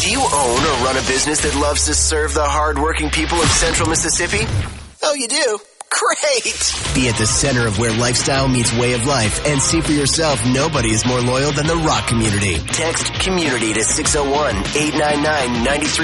Do you own or run a business that loves to serve the hardworking people of Central Mississippi? Oh, you do? Great! Be at the center of where lifestyle meets way of life and see for yourself nobody is more loyal than the Rock community. Text community to 601-899-93